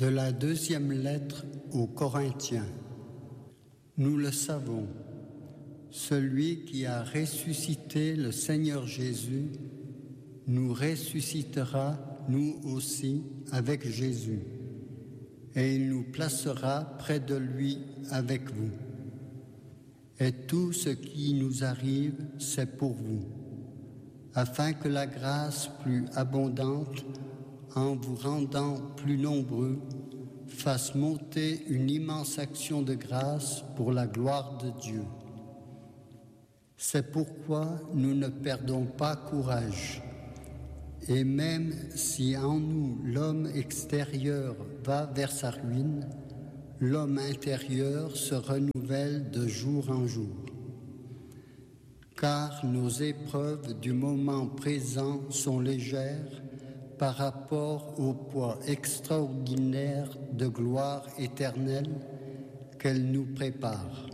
De la deuxième lettre aux Corinthiens. Nous le savons, celui qui a ressuscité le Seigneur Jésus nous ressuscitera, nous aussi, avec Jésus, et il nous placera près de lui avec vous. Et tout ce qui nous arrive, c'est pour vous, afin que la grâce plus abondante, en vous rendant plus nombreux, fasse monter une immense action de grâce pour la gloire de Dieu. C'est pourquoi nous ne perdons pas courage. Et même si en nous l'homme extérieur va vers sa ruine, l'homme intérieur se renouvelle de jour en jour. Car nos épreuves du moment présent sont légères par rapport au poids extraordinaire de gloire éternelle qu'elle nous prépare.